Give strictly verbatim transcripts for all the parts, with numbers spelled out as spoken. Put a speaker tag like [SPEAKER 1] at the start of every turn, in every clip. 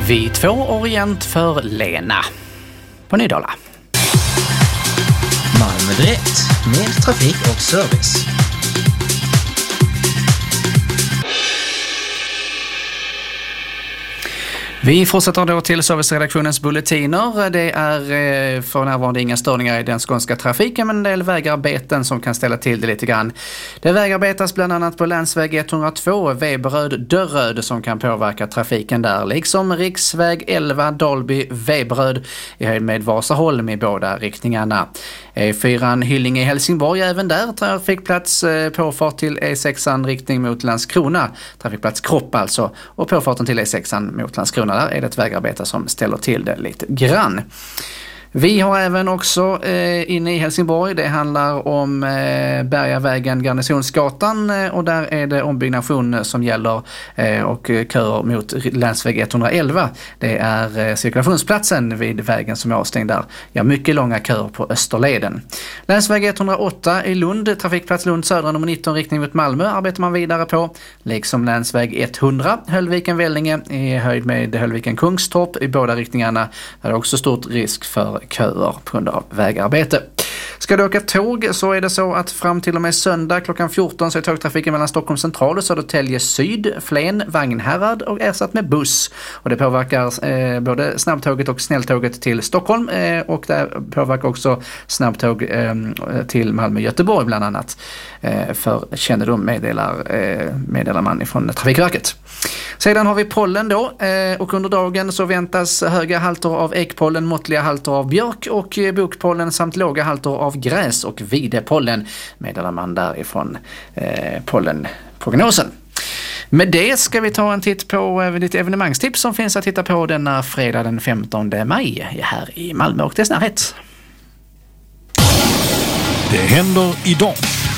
[SPEAKER 1] Vi två orient för Lena på Nydala.
[SPEAKER 2] Malmö Direkt med trafik och service.
[SPEAKER 1] Vi fortsätter då till serviceredaktionens bulletiner. Det är för närvarande inga störningar i den skånska trafiken, men en del vägarbeten som kan ställa till det lite grann. Det vägarbetas bland annat på länsväg etthundratvå, Veberöd-Dörröd, som kan påverka trafiken där. Liksom riksväg elva, Dalby-Veberöd i höjd med Vasaholm i båda riktningarna. E fyra Hyllinge-Helsingborg, även där trafikplats påfart till E sex riktning mot Landskrona. Trafikplats Kropp alltså. Och påfarten till E sex mot Landskrona, där är det ett vägarbete som ställer till det lite grann. Vi har även också eh, inne i Helsingborg, det handlar om eh, Bergavägen Garnisonsgatan eh, och där är det ombyggnation som gäller eh, och kör mot länsväg etthundraelva. Det är eh, cirkulationsplatsen vid vägen som är avstängd där. Ja, mycket långa kör på Österleden. Länsväg etthundraåtta i Lund, trafikplats Lund södra nummer nitton riktning mot Malmö arbetar man vidare på. Liksom länsväg etthundra, Höllviken-Vellinge i höjd med Höllviken-Kungstorp i båda riktningarna. Är det också stort risk för köer på grund av vägarbete. Ska du åka tåg så är det så att fram till och med söndag klockan fjorton så är tågtrafiken mellan Stockholm central och Södertälje syd, Flen, Vagnhärad och ersatt med buss. Och det påverkar eh, både snabbtåget och snälltåget till Stockholm eh, och det påverkar också snabbtåg eh, till Malmö-Göteborg bland annat. Eh, för kännedom meddelar, eh, meddelar man från Trafikverket. Sedan har vi pollen då eh, och under dagen så väntas höga halter av ekpollen, måttliga halter av björk och bokpollen samt låga halter av gräs och videpollen meddelar man därifrån eh, pollenprognosen. Med det ska vi ta en titt på eh, lite evenemangstips som finns att titta på denna fredag den femtonde maj här i Malmö och dess närhet.
[SPEAKER 3] Det händer idag.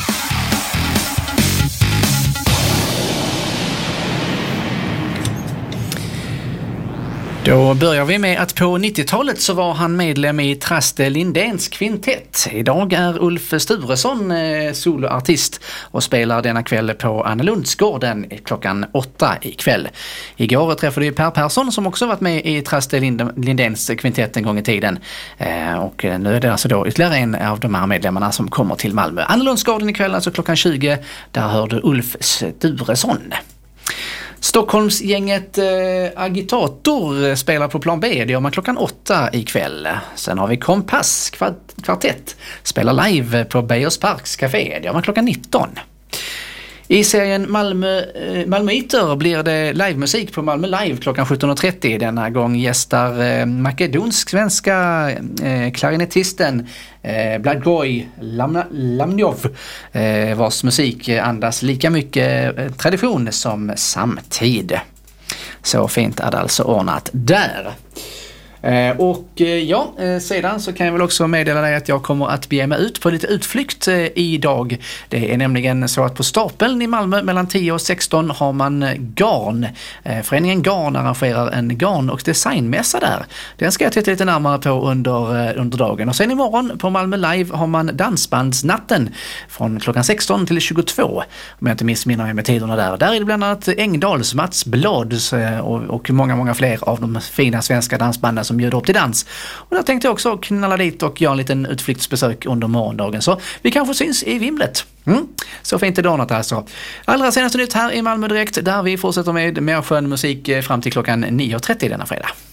[SPEAKER 1] Då börjar vi med att på nittiotalet så var han medlem i Traste Lindéns kvintett. Idag är Ulf Sturesson eh, soloartist och spelar denna kväll på Annelundsgården klockan åtta ikväll. Igår träffade vi Per Persson som också varit med i Traste Lindéns kvintett en gång i tiden. Eh, och nu är det alltså då ytterligare en av de här medlemmarna som kommer till Malmö. Annelundsgården ikväll alltså klockan tjugo, där hörde Ulf Sturesson. Stockholmsgänget eh, Agitator spelar på plan B, det gör man klockan åtta ikväll. Sen har vi Kompass kvartett, spelar live på Bejers Parks Café, det gör man klockan nitton. I serien Malmö, eh, Malmöiter blir det livemusik på Malmö Live klockan sjutton och trettio. Denna gång gästar eh, makedonsk-svenska eh, klarinettisten eh, Bladgoj Lam- Lamnjov eh, vars musik andas lika mycket eh, tradition som samtid. Så fint är det alltså ordnat där. Eh, och eh, ja, eh, sedan så kan jag väl också meddela dig att jag kommer att bege mig ut på lite utflykt eh, idag. Det är nämligen så att på Stapeln i Malmö mellan tio och sexton har man garn. Eh, föreningen Garn arrangerar en garn- och designmässa där. Den ska jag titta lite närmare på under, eh, under dagen. Och sen imorgon på Malmö Live har man dansbandsnatten från klockan sexton till tjugotvå. Om jag inte missminner mig med tiderna där. Där är det bland annat Engdals, Mats Blads eh, och, och många, många fler av de fina svenska dansbanden som bjuder upp till dans. Och där tänkte jag också knalla dit och göra en liten utflyktsbesök under morgondagen. Så vi kanske syns i Vimlet. Mm. Så fint idag något alltså. Allra senaste nytt här i Malmö Direkt där vi fortsätter med mer skön musik fram till klockan nio och trettio denna fredag.